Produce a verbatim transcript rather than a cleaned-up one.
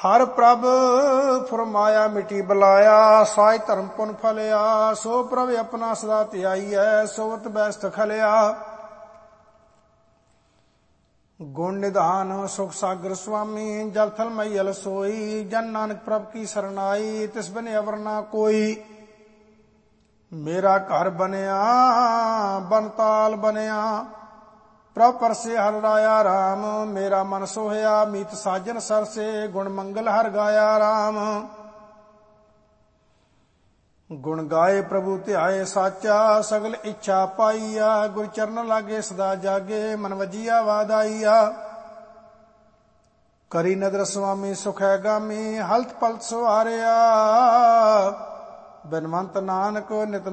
ਹਰ ਪ੍ਰਭ ਫਰਮਾਇਆ ਮਿਟੀ ਬੁਲਾਇਆ, ਸਾਜ ਧਰਮ ਪੁਨ ਫਲਿਆ। ਸੋ ਪ੍ਰਭ ਆਪਣਾ ਸਦਾ ਧਿਆਈਐ, ਸੋਵਤ ਬੈਸਤ ਖਲਿਆ। ਗੁਣ ਨਿਧਾਨ ਸੁਖ ਸਾਗਰ ਸੁਆਮੀ, ਜਲ ਥਲ ਮਈਲ ਸੋਈ। ਜਨ ਨਾਨਕ ਪ੍ਰਭ ਕੀ ਸਰਨਾਈ, ਤਿਸ ਬਿਨ ਅਵਰ ਨਾ ਕੋਈ। ਮੇਰਾ ਘਰ ਬਨਿਆ ਬਨਤਾਲ ਬਨਿਆ, ਪ੍ਰਭ ਪਰਸੇ ਹਰਿ ਰਾਇਆ ਰਾਮ। ਮੇਰਾ ਮਨ ਸੋਹਿਆ ਮੀਤ ਸਾਜਨ ਸਰਸੇ, ਗੁਣ ਮੰਗਲ ਹਰਿ ਗਾਇਆ ਰਾਮ। ਗੁਣ ਗਾਏ ਪ੍ਰਭੂ ਧਿਆਏ ਸਾਚਾ, ਸਗਲ ਇੱਛਾ ਪਾਈਆ। ਗੁਰ ਚਰਨ ਲਾਗੇ ਸਦਾ ਜਾਗੇ, ਮਨ ਵਜੀਆ ਵਾਦਾਈਆ। ਕਰੀ ਨਦਰ ਸੁਆਮੀ ਸੁਖੈ ਗਾਮੀ, ਹਲਤ ਪਲਤ ਸੁਹਾਰਿਆ। ਬਿਨਵੰਤ ਨਾਨਕ ਨਿਤ